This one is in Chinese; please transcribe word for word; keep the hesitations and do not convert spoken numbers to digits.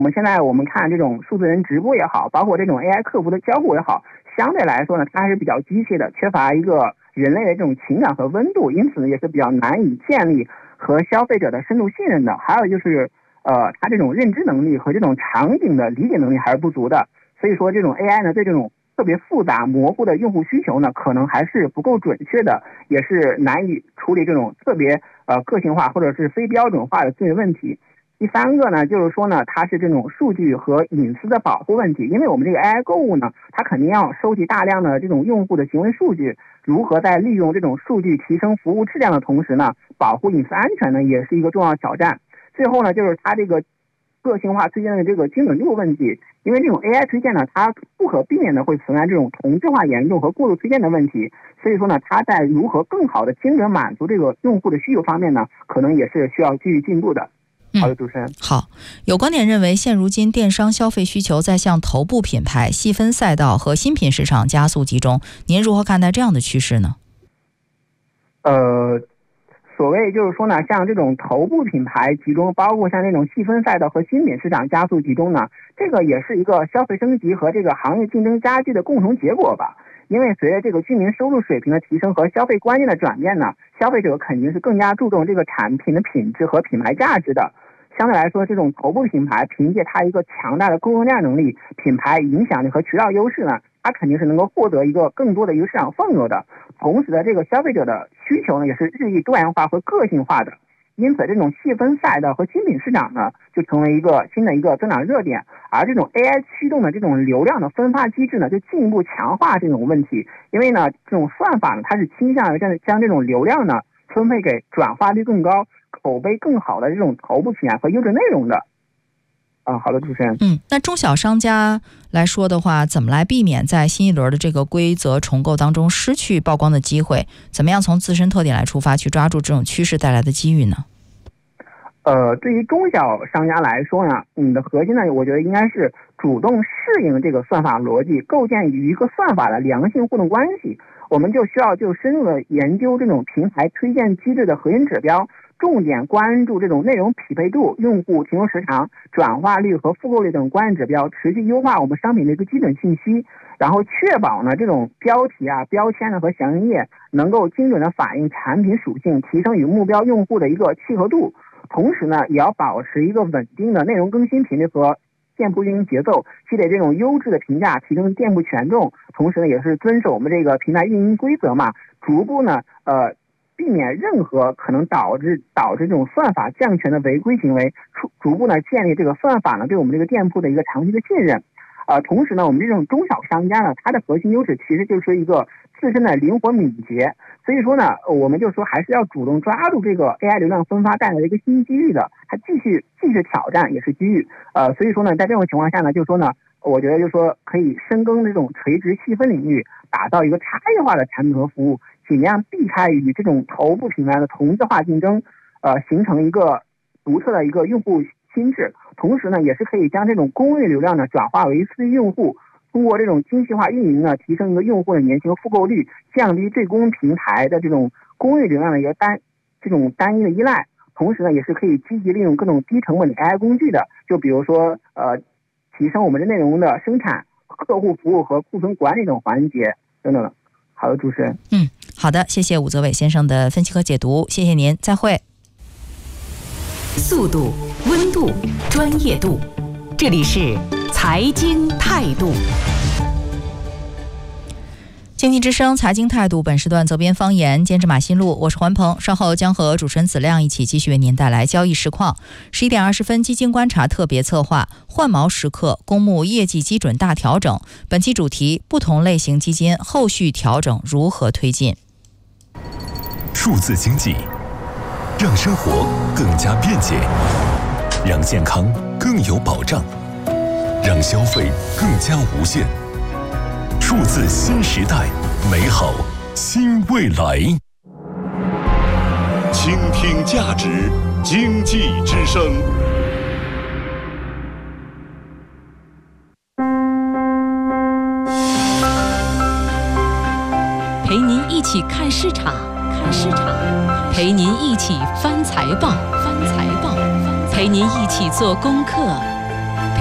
我们现在我们看这种数字人直播也好，包括这种 A I 客服的交互也好，相对来说呢，它还是比较机械的，缺乏一个人类的这种情感和温度，因此呢，也是比较难以建立和消费者的深度信任的。还有就是，呃，它这种认知能力和这种场景的理解能力还是不足的。所以说，这种 A I 呢，对这种特别复杂模糊的用户需求呢，可能还是不够准确的，也是难以处理这种特别呃个性化或者是非标准化的咨询问题。第三个呢，就是说呢，它是这种数据和隐私的保护问题，因为我们这个 A I 购物呢，它肯定要收集大量的这种用户的行为数据，如何在利用这种数据提升服务质量的同时呢，保护隐私安全呢，也是一个重要挑战。最后呢，就是它这个个性化推荐的这个精准度问题，因为这种 A I 推荐呢，它不可避免的会存在这种同质化严重和过度推荐的问题，所以说呢，它在如何更好的精准满足这个用户的需求方面呢，可能也是需要继续进步的。好的，主持人。 嗯、好，有观点认为，现如今电商消费需求在向头部品牌、细分赛道和新品市场加速集中，您如何看待这样的趋势呢？ 呃，所谓就是说呢，像这种头部品牌集中，包括像这种细分赛道和新品市场加速集中呢，这个也是一个消费升级和这个行业竞争加剧的共同结果吧。因为随着这个居民收入水平的提升和消费观念的转变呢，消费者肯定是更加注重这个产品的品质和品牌价值的。相对来说，这种头部品牌凭借它一个强大的供应链能力、品牌影响力和渠道优势呢，它肯定是能够获得一个更多的一个市场份额的。同时的，这个消费者的需求呢，也是日益多元化和个性化的。因此，这种细分赛道和新品市场呢，就成为一个新的一个增长热点。而这种 A I 驱动的这种流量的分发机制呢，就进一步强化这种问题。因为呢，这种算法呢，它是倾向于将将这种流量呢分配给转化率更高、口碑更好的这种头部品牌和优质内容的。啊，好的，主持人。 嗯，那中小商家来说的话，怎么来避免在新一轮的这个规则重构当中失去曝光的机会？怎么样从自身特点来出发，去抓住这种趋势带来的机遇呢？ 呃，对于中小商家来说呢，你的核心呢，我觉得应该是主动适应这个算法逻辑，构建与一个算法的良性互动关系。我们就需要就深入的研究这种平台推荐机制的核心指标，重点关注这种内容匹配度、用户停留时长、转化率和复购率等关键指标，持续优化我们商品的一个基准信息，然后确保呢这种标题啊、标签呢和详情页能够精准的反映产品属性，提升与目标用户的一个契合度。同时呢，也要保持一个稳定的内容更新频率和店铺运营节奏，积累这种优质的评价，提升店铺权重。同时呢，也是遵守我们这个平台运营规则嘛，逐步呢，呃，避免任何可能导致导致这种算法降权的违规行为，逐逐步呢建立这个算法呢对我们这个店铺的一个长期的信任。呃，同时呢，我们这种中小商家呢，它的核心优势其实就是一个自身的灵活敏捷。所以说呢，我们就说还是要主动抓住这个 A I 流量分发带来的一个新机遇的，它继续继续挑战也是机遇。呃，所以说呢，在这种情况下呢，就说呢，我觉得就说可以深耕这种垂直细分领域，打造一个差异化的产品和服务，尽量避开与这种头部品牌的同质化竞争，呃，形成一个独特的一个用户心智。同时呢，也是可以将这种公域流量呢转化为私域用户。通过这种精细化运营呢，提升一个用户的年轻复购率，降低对公平台的这种公域流量的一个单这种单一的依赖。同时呢，也是可以积极利用各种低成本的 A I 工具的，就比如说呃，提升我们的内容的生产、客户服务和库存管理等环节等等。好的，主持人。 嗯，好的，谢谢武则伟先生的分析和解读，谢谢您，再会。 速度、温度、专业度，这里是财经态度。 经济之声财经态度，本时段责编方言，监制马新路，我是环鹏，稍后将和主持人子亮一起继续为您带来交易实况。十一点二十分，基金观察特别策划换毛时刻，公募业绩基准大调整。本期主题：不同类型基金后续调整如何推进？ 数字经济让生活更加便捷，让健康更有保障，让消费更加无限。数字新时代，美好新未来。倾听价值，经济之声。 陪您一起看市场，看市场；陪您一起翻财报，翻财报；陪您一起做功课。